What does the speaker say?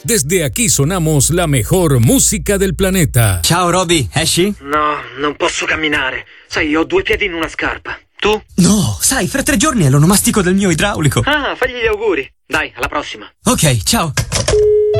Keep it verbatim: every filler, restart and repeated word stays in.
Desde aquí sonamos la mejor música del planeta. Ciao Roby, esci? No, non posso camminare. Sai, ho due piedi in una scarpa. Tu? No, sai, fra tre giorni è l'onomastico del mio idraulico. Ah, fagli gli auguri. Dai, alla prossima. Ok, ciao.